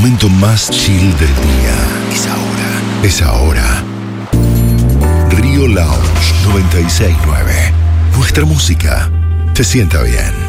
momento más chill del día. Es ahora. Es ahora. Río Lounge 969. Nuestra música te sienta bien.